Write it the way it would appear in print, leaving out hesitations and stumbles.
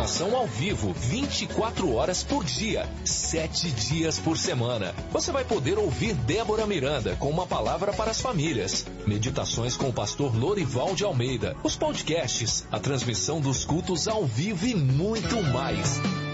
programação ao vivo, 24 horas por dia, 7 dias por semana. Você vai poder ouvir Débora Miranda com uma palavra para as famílias, meditações com o pastor Lorival de Almeida, os podcasts, a transmissão dos cultos ao vivo e muito mais.